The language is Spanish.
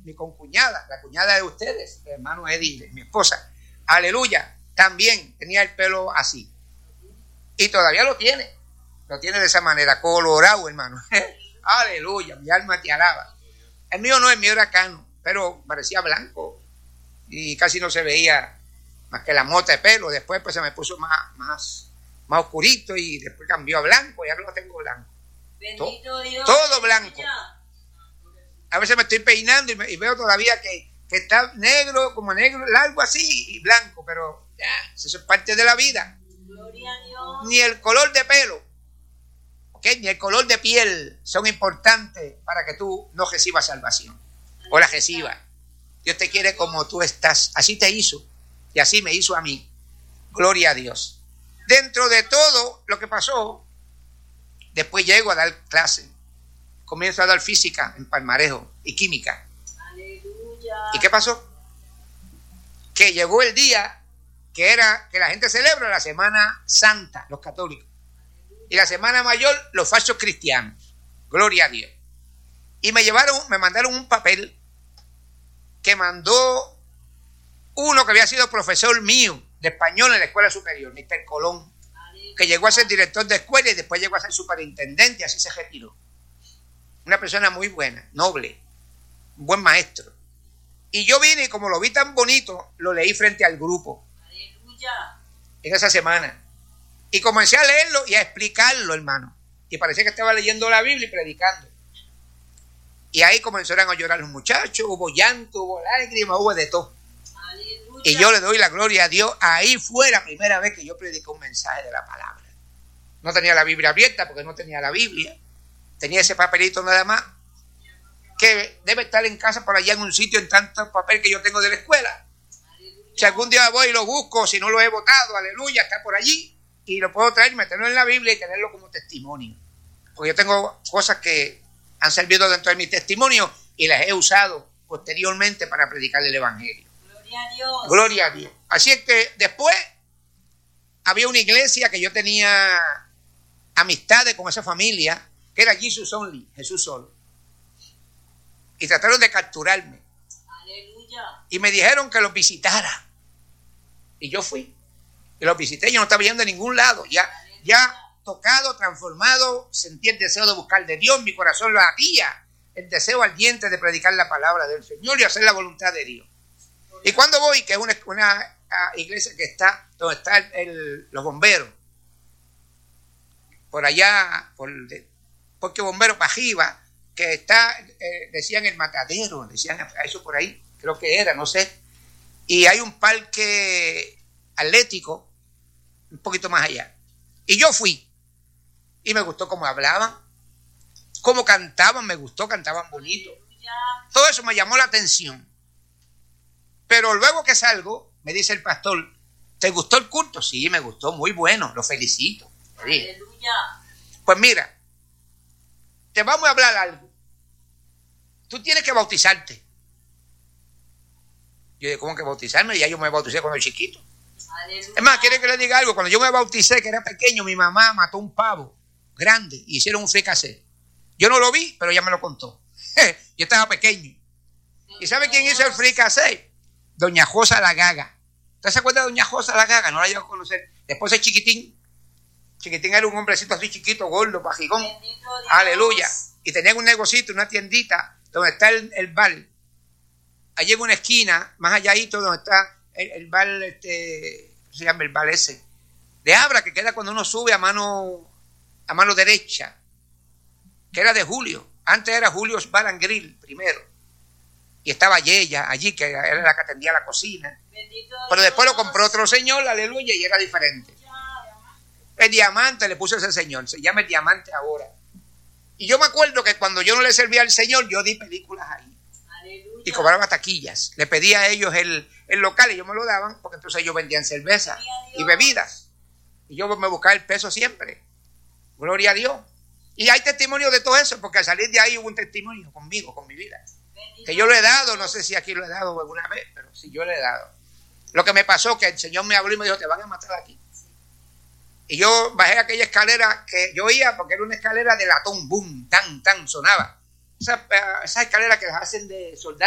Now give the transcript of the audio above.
mi concuñada, la cuñada de ustedes, el hermano Eddie, mi esposa, aleluya, también tenía el pelo así. Y todavía lo tiene de esa manera, colorado, hermano. Aleluya, mi alma te alaba. El mío no, el mío era cano, pero parecía blanco y casi no se veía más que la mota de pelo. Después pues se me puso más oscurito y después cambió a blanco, ya lo tengo blanco. Bendito Dios. Todo blanco. A veces me estoy peinando y veo todavía que está negro, como negro, largo así y blanco, pero ya, eso es parte de la vida. Gloria a Dios. Ni el color de pelo, ¿okay? Ni el color de piel son importantes para que tú no recibas salvación o la recibas. Dios te quiere como tú estás, así te hizo y así me hizo a mí. Gloria a Dios. Dentro de todo lo que pasó, después llego a dar clase, comienzo a dar física en Palmarejo y química. Aleluya. ¿Y qué pasó? Que llegó el día que la gente celebra la Semana Santa, los católicos, y la Semana Mayor, los falsos cristianos. Gloria a Dios. Y me mandaron un papel que mandó uno que había sido profesor mío de español en la escuela superior, Mr. Colón, que llegó a ser director de escuela y después llegó a ser superintendente, así se retiró. Una persona muy buena, noble, un buen maestro. Y yo vine y como lo vi tan bonito, lo leí frente al grupo. Aleluya. En esa semana. Y comencé a leerlo y a explicarlo, hermano. Y parecía que estaba leyendo la Biblia y predicando. Y ahí comenzaron a llorar los muchachos, hubo llanto, hubo lágrimas, hubo de todo. Aleluya. Y yo le doy la gloria a Dios. Ahí fue la primera vez que yo prediqué un mensaje de la palabra. No tenía la Biblia abierta porque no tenía la Biblia. Tenía ese papelito nada más, que debe estar en casa por allá en un sitio en tanto papel que yo tengo de la escuela. Aleluya. Si algún día voy y lo busco, si no lo he botado, aleluya, está por allí. Y lo puedo traer, meterlo en la Biblia y tenerlo como testimonio. Porque yo tengo cosas que han servido dentro de mi testimonio y las he usado posteriormente para predicar el Evangelio. Gloria a Dios. Gloria a Dios. Así es que después había una iglesia que yo tenía amistades con esa familia, que era Jesus Only, Jesús solo. Y trataron de capturarme. Aleluya. Y me dijeron que los visitara. Y yo fui. Y los visité, yo no estaba yendo a ningún lado. Ya tocado, transformado, sentí el deseo de buscar de Dios, mi corazón lo latía. El deseo ardiente de predicar la palabra del Señor y hacer la voluntad de Dios. Y cuando voy, que es una iglesia que está donde están los bomberos, por allá, porque bomberos para arriba, que está, decían el matadero, decían a eso por ahí, creo que era, no sé. Y hay un parque atlético un poquito más allá. Y yo fui. Y me gustó cómo hablaban, cómo cantaban, me gustó, cantaban bonito. Aleluya. Todo eso me llamó la atención. Pero luego que salgo, me dice el pastor, ¿te gustó el culto? Sí, me gustó, muy bueno, lo felicito. Le dije. Aleluya. Pues mira, te vamos a hablar algo. Tú tienes que bautizarte. Yo dije, ¿cómo que bautizarme? Ya yo me bauticé cuando era chiquito. Aleluya. Es más, ¿quieren que le diga algo? Cuando yo me bauticé, que era pequeño, mi mamá mató un pavo grande y hicieron un fricasé. Yo no lo vi, pero ella me lo contó. Yo estaba pequeño. ¿Y sabe quién hizo el fricasé? Doña Josa la Gaga. ¿Usted se acuerda de Doña Josa la Gaga? No la llevo a conocer. Después de Chiquitín. Chiquitín era un hombrecito así chiquito, gordo, pajigón. Bendito Dios. Aleluya. Y tenían un negocito, una tiendita, donde está el bar. Allí en una esquina, más alláito, donde está el bar, ¿cómo se llama el bar ese? De Abra, que queda cuando uno sube a mano derecha. Que era de Julio. Antes era Julio's Bar and Grill, primero. Y estaba Yeya allí, que era la que atendía la cocina. Bendito Pero después lo Dios. compró otro señor, aleluya, y era diferente. El Diamante le puso ese señor, se llama el Diamante ahora. Y yo me acuerdo que cuando yo no le servía al Señor, yo di películas ahí. Aleluya. Y cobraba taquillas. Le pedía a ellos el local y ellos me lo daban, porque entonces ellos vendían cerveza y bebidas. Y yo me buscaba el peso siempre. Gloria a Dios. Y hay testimonio de todo eso, porque al salir de ahí hubo un testimonio conmigo, con mi vida. Bendito Que yo lo he dado, no sé si aquí lo he dado alguna vez, pero sí yo lo he dado. Lo que me pasó, que el Señor me habló y me dijo, te van a matar aquí. Y yo bajé aquella escalera que yo oía, porque era una escalera de latón, boom, tan, sonaba. Esas escaleras que las hacen de soldado.